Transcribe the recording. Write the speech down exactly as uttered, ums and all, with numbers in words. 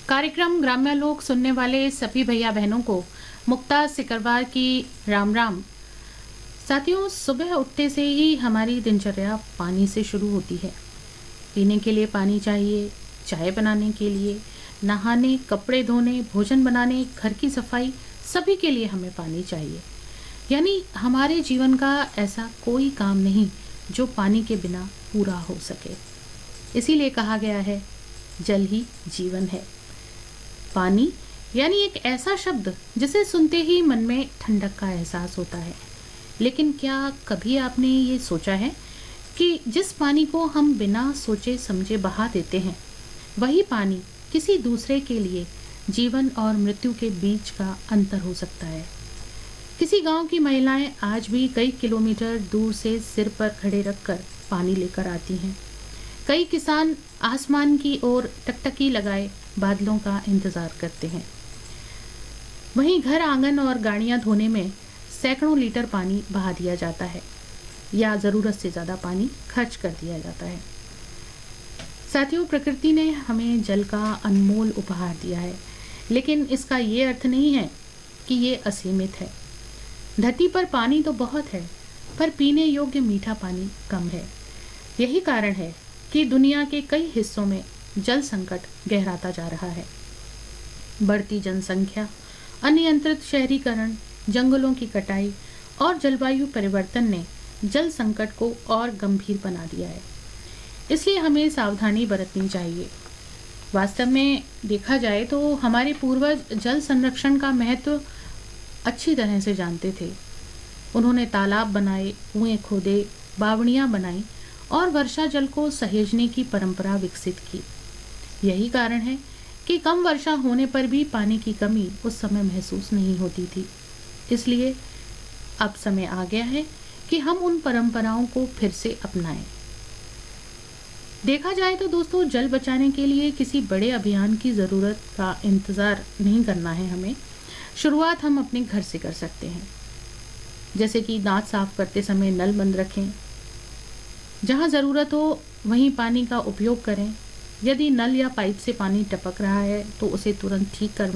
कार्यक्रम ग्राम्य लोक सुनने वाले सभी भैया बहनों को मुक्ता सिकरवार की राम राम। साथियों, सुबह उठते से ही हमारी दिनचर्या पानी से शुरू होती है। पीने के लिए पानी चाहिए, चाय बनाने के लिए, नहाने, कपड़े धोने, भोजन बनाने, घर की सफाई, सभी के लिए हमें पानी चाहिए। यानी हमारे जीवन का ऐसा कोई काम नहीं जो पानी के बिना पूरा हो सके। इसीलिए कहा गया है, जल ही जीवन है। पानी यानी एक ऐसा शब्द जिसे सुनते ही मन में ठंडक का एहसास होता है। लेकिन क्या कभी आपने ये सोचा है कि जिस पानी को हम बिना सोचे समझे बहा देते हैं, वही पानी किसी दूसरे के लिए जीवन और मृत्यु के बीच का अंतर हो सकता है। किसी गांव की महिलाएं आज भी कई किलोमीटर दूर से सिर पर खड़े रखकर पानी लेकर आती हैं। कई किसान आसमान की ओर टकटकी लगाए बादलों का इंतजार करते हैं। वहीं घर, आंगन और गाड़ियां धोने में सैकड़ों लीटर पानी बहा दिया जाता है या ज़रूरत से ज़्यादा पानी खर्च कर दिया जाता है। साथियों, प्रकृति ने हमें जल का अनमोल उपहार दिया है, लेकिन इसका ये अर्थ नहीं है कि ये असीमित है। धरती पर पानी तो बहुत है, पर पीने योग्य मीठा पानी कम है। यही कारण है कि दुनिया के कई हिस्सों में जल संकट गहराता जा रहा है। बढ़ती जनसंख्या, अनियंत्रित शहरीकरण, जंगलों की कटाई और जलवायु परिवर्तन ने जल संकट को और गंभीर बना दिया है। इसलिए हमें सावधानी बरतनी चाहिए। वास्तव में देखा जाए तो हमारे पूर्वज जल संरक्षण का महत्व अच्छी तरह से जानते थे। उन्होंने तालाब बनाए, कुएं खोदे, बावड़ियां बनाई और वर्षा जल को सहेजने की परंपरा विकसित की। यही कारण है कि कम वर्षा होने पर भी पानी की कमी उस समय महसूस नहीं होती थी। इसलिए अब समय आ गया है कि हम उन परंपराओं को फिर से अपनाएं। देखा जाए तो दोस्तों, जल बचाने के लिए किसी बड़े अभियान की ज़रूरत का इंतज़ार नहीं करना है। हमें शुरुआत हम अपने घर से कर सकते हैं। जैसे कि दांत साफ करते समय नल बंद रखें, जहां ज़रूरत हो वहीं पानी का उपयोग करें। यदि नल या पाइप से पानी टपक रहा है तो उसे तुरंत ठीक करवाएं।